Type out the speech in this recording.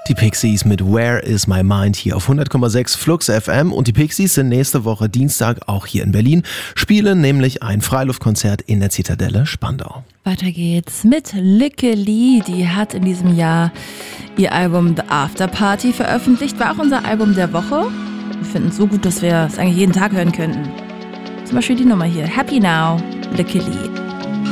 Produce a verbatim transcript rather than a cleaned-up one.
Die Pixies mit Where is my mind hier auf hundert Komma sechs Flux F M, und die Pixies sind nächste Woche Dienstag auch hier in Berlin, spielen nämlich ein Freiluftkonzert in der Zitadelle Spandau. Weiter geht's mit Lykke Li, die hat in diesem Jahr ihr Album The After Party veröffentlicht, war auch unser Album der Woche. Wir finden es so gut, dass wir es eigentlich jeden Tag hören könnten. Zum Beispiel die Nummer hier, Happy Now, Lykke Li.